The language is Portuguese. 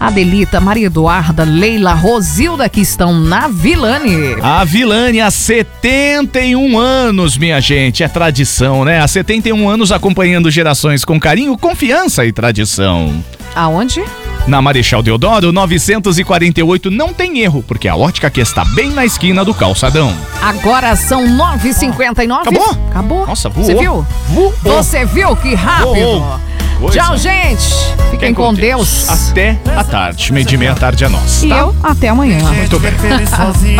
Adelita, Maria Eduarda, Leila, Rosilda, que estão na Vilane. A Vilane há 71 anos, minha gente, é tradição, né? Há 71 anos acompanhando gerações com carinho, confiança e tradição. Aonde? Na Marechal Deodoro, 948, não tem erro, porque a ótica aqui está bem na esquina do calçadão. Agora são 9h59. Acabou? Acabou. Nossa, voou. Você viu? Voou. Você viu que rápido? Voou. Tchau, gente. Fiquem com Deus. Até a tarde, meio-dia e meia tarde é nossa. E eu, até amanhã. Muito bem.